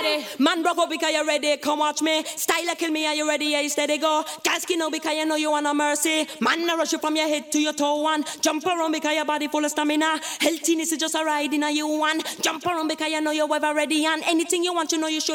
ready. Man, rock up because you're ready. Come watch me. Style kill me, are you ready? Yeah, steady go. Gas skin up because you know you want no mercy. Man, I rush you from your head to your toe one. Jump around because your body full of stamina. Healthiness is just a ride in a you one. Jump around because you know you're ever ready. And anything you want, you know you should.